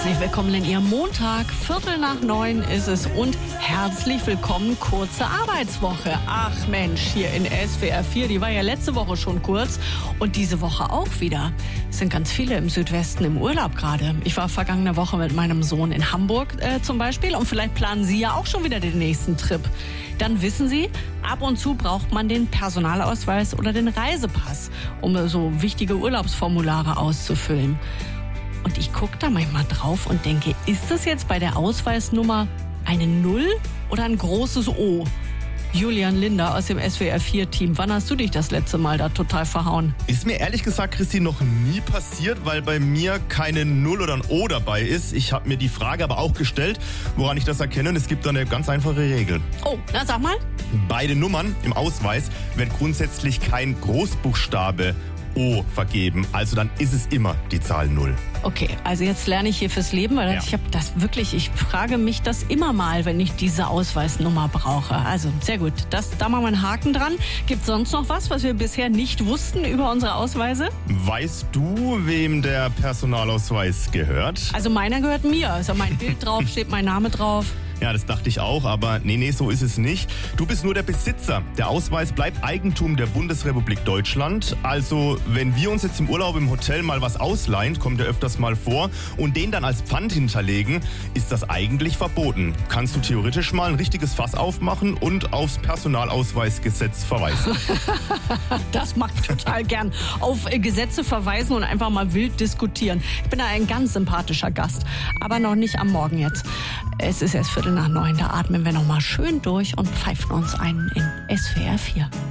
Herzlich willkommen in Ihrem Montag. 8:45 ist es und herzlich willkommen, kurze Arbeitswoche. Ach Mensch, hier in SWR 4, die war ja letzte Woche schon kurz und diese Woche auch wieder. Es sind ganz viele im Südwesten im Urlaub gerade. Ich war vergangene Woche mit meinem Sohn in Hamburg zum Beispiel und vielleicht planen Sie ja auch schon wieder den nächsten Trip. Dann wissen Sie, ab und zu braucht man den Personalausweis oder den Reisepass, um so wichtige Urlaubsformulare auszufüllen. Und ich gucke da manchmal drauf und denke, ist das jetzt bei der Ausweisnummer eine 0 oder ein großes O? Julian Linder aus dem SWR4-Team, wann hast du dich das letzte Mal da total verhauen? Ist mir ehrlich gesagt, Christine, noch nie passiert, weil bei mir keine 0 oder ein O dabei ist. Ich habe mir die Frage aber auch gestellt, woran ich das erkenne. Und es gibt da eine ganz einfache Regel. Oh, na sag mal. Bei den Nummern im Ausweis wird grundsätzlich kein Großbuchstabe O vergeben. Also dann ist es immer die Zahl 0. Okay, also jetzt lerne ich hier fürs Leben, weil ich habe das wirklich, ich frage mich das immer mal, wenn ich diese Ausweisnummer brauche. Also sehr gut, da machen wir einen Haken dran. Gibt es sonst noch was wir bisher nicht wussten über unsere Ausweise? Weißt du, wem der Personalausweis gehört? Also meiner gehört mir. Ist ja mein Bild drauf, steht mein Name drauf. Ja, das dachte ich auch, aber nee, so ist es nicht. Du bist nur der Besitzer. Der Ausweis bleibt Eigentum der Bundesrepublik Deutschland. Also, wenn wir uns jetzt im Urlaub im Hotel mal was ausleihen, kommt ja öfters mal vor, und den dann als Pfand hinterlegen, ist das eigentlich verboten. Kannst du theoretisch mal ein richtiges Fass aufmachen und aufs Personalausweisgesetz verweisen. Das mache ich total gern. Auf Gesetze verweisen und einfach mal wild diskutieren. Ich bin da ein ganz sympathischer Gast, aber noch nicht am Morgen jetzt. Es ist erst 8:45, da atmen wir noch mal schön durch und pfeifen uns ein in SWR 4.